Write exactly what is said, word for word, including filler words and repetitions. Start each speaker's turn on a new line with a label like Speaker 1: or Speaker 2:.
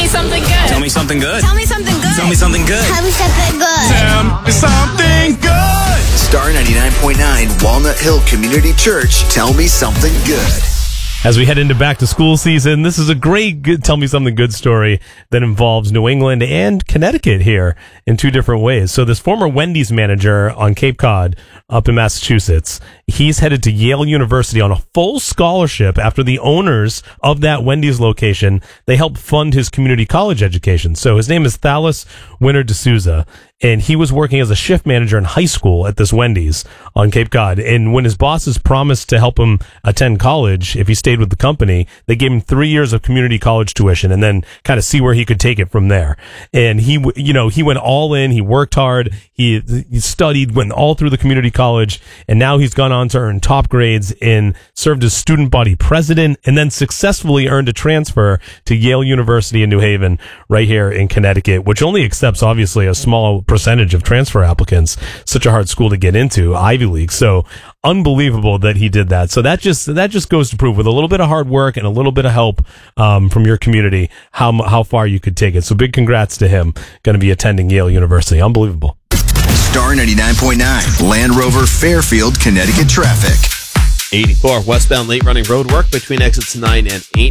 Speaker 1: me something good.
Speaker 2: Tell me something good.
Speaker 1: Tell me something good.
Speaker 2: Tell me something good.
Speaker 3: Tell me something good.
Speaker 2: Tell me something good.
Speaker 4: Star ninety-nine point nine Walnut Hill Community Church. Tell me something good.
Speaker 5: As we head into back to school season, this is a great good, Tell Me Something Good story that involves New England and Connecticut here in two different ways. So this former Wendy's manager on Cape Cod up in Massachusetts, he's headed to Yale University on a full scholarship after the owners of that Wendy's location, they helped fund his community college education. So his name is Thales Winter D'Souza, and he was working as a shift manager in high school at this Wendy's on Cape Cod. And when his bosses promised to help him attend college if he stayed with the company, they gave him three years of community college tuition and then kind of see where he could take it from there. And he, you know, he went all in. He worked hard. He, he studied, went all through the community college, and now he's gone on to earn top grades and served as student body president, and then successfully earned a transfer to Yale University in New Haven, right here in Connecticut, which only accepts obviously a small percentage of transfer applicants. Such a hard school to get into, Ivy League. So unbelievable that he did that. So that just that just goes to prove, with a little bit of hard work and a little bit of help um, from your community, how how far you could take it. So big congrats to him. Going to be attending Yale University. Unbelievable.
Speaker 4: Star ninety-nine point nine Land Rover Fairfield, Connecticut traffic.
Speaker 6: eighty-four westbound late running road work between exits nine and eight.